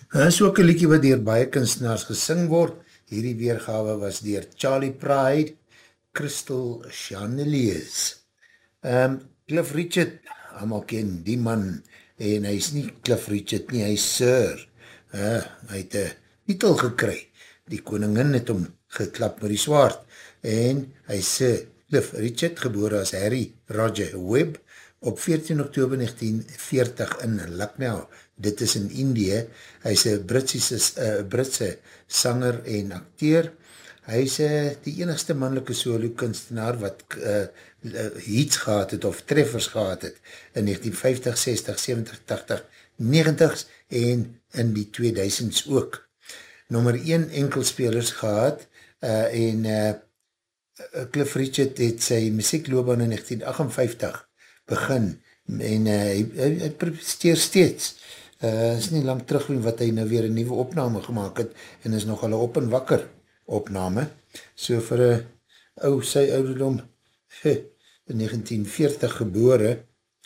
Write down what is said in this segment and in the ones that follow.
Is ook 'n liedjie wat deur baie kunstenaars gesing word. Hierdie weergawe was deur Charlie Pride, Crystal Chandeliers. Cliff Richard, allemaal ken die man, en hy is nie Cliff Richard nie, hy is Sir. Hy het 'n titel gekry. Die koningin het hom geklap met die swaard, en hy is Cliff Richard, gebore as Harry Roger Webb, op 14 oktober 1940 in Lucknow. Dit is in Indië. Hy is een Britse sanger en acteur. Hy is die enigste mannelike solo kunstenaar wat hits gehad het of treffers gehad het in 1950, 60, 70, 80, 90s en in die 2000s ook. Nommer 1 enkelspelers gehad en Cliff Richard het sy muziekloopbaan in 1958 begin en hy presteer steeds. Is nie lang terug wat hy nou weer een nieuwe opname gemaakt het en is nogal een op en wakker opname. So vir sy ouderdom in 1940 gebore,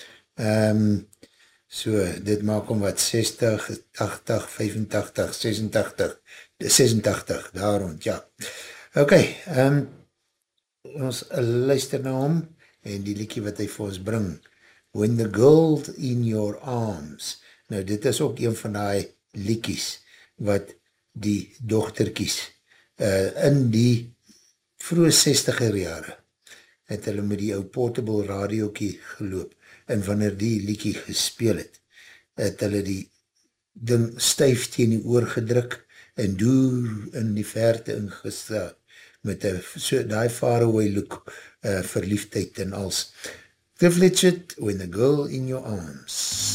so dit maak hom wat 60, 80, 85, 86, daar rond, ja. Ok, ons luister na hom en die liedjie wat hy vir ons bring, When the Gold in Your Arms. Nou dit is ook een van die liedjies wat die dochterkies in die vroege 60er jare het hulle met die ou portable radiokie geloop en wanneer die liedjie gespeel het hulle die ding styf teen die oor gedruk en doer in die verte ingesta met die faraway look, verliefdheid en als. Cliff Richard, When the Girl in Your Arms.